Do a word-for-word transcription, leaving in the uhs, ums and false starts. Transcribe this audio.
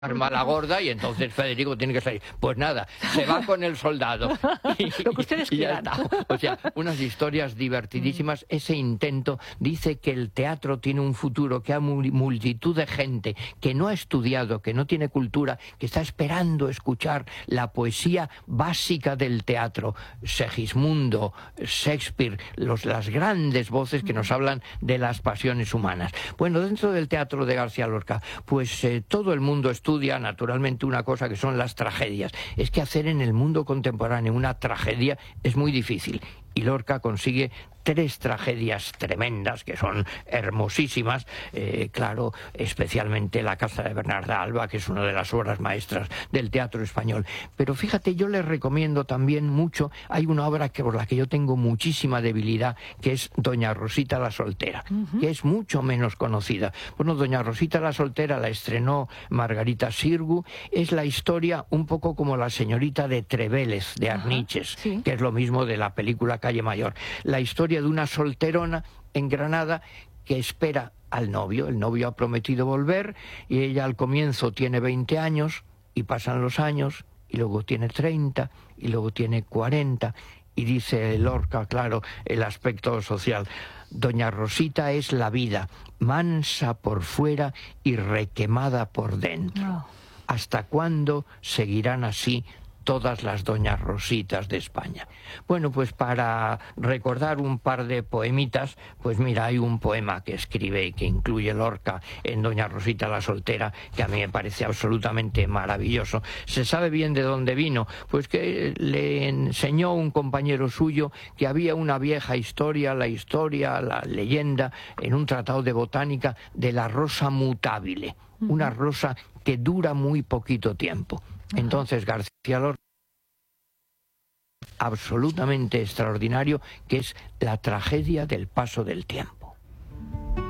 arma la gorda y entonces Federico tiene que salir. Pues nada, se va con el soldado. Y, Lo que ustedes y ya quieran. está. O sea, unas historias divertidísimas. Ese intento dice que el teatro tiene un futuro, que hay multitud de gente que no ha estudiado, que no tiene cultura, que está esperando escuchar la poesía básica del teatro. Segismundo, Shakespeare, los, las grandes voces que nos hablan de las pasiones humanas. Bueno, dentro del teatro de García Lorca, pues eh, todo el mundo estudia naturalmente una cosa que son las tragedias. Es que hacer en el mundo contemporáneo una tragedia es muy difícil. Y Lorca consigue tres tragedias tremendas que son hermosísimas, eh, claro, especialmente La caza de Bernarda Alba, que es una de las obras maestras del teatro español. Pero fíjate, yo les recomiendo también mucho, hay una obra que, por la que yo tengo muchísima debilidad, que es Doña Rosita la soltera, uh-huh. que es mucho menos conocida. Bueno, Doña Rosita la soltera la estrenó Margarita Xirgu, es la historia un poco como La señorita de Trevélez, de Arniches, uh-huh. sí. que es lo mismo de la película Calle Mayor. La historia de una solterona en Granada que espera al novio. El novio ha prometido volver y ella al comienzo tiene veinte años y pasan los años y luego tiene treinta y luego tiene cuarenta y dice Lorca, claro, el aspecto social. Doña Rosita es la vida, mansa por fuera y requemada por dentro. Oh. ¿Hasta cuándo seguirán así todas las Doñas Rositas de España? Bueno, pues para recordar un par de poemitas, pues mira, hay un poema que escribe y que incluye Lorca en Doña Rosita la soltera, que a mí me parece absolutamente maravilloso. ¿Se sabe bien de dónde vino? Pues que le enseñó un compañero suyo que había una vieja historia, la historia, la leyenda, en un tratado de botánica, de la rosa mutable, uh-huh. una rosa que dura muy poquito tiempo. Entonces García Lorca, absolutamente extraordinario, que es la tragedia del paso del tiempo.